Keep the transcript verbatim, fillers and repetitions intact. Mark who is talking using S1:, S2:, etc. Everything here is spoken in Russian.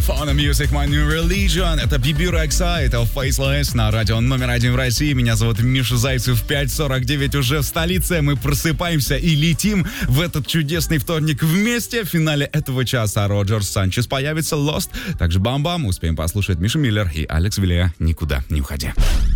S1: Phone Music, My New Religion. Это би би Rexa, это Faceless на радио номер один в России. Меня зовут Миша Зайцев. пять сорок девять уже в столице. Мы просыпаемся и летим в этот чудесный вторник вместе. В финале этого часа Роджер Санчес появится, Lost. Также Бам-Бам. Успеем послушать Миша Миллер и Алекс Вилея. Никуда не уходи.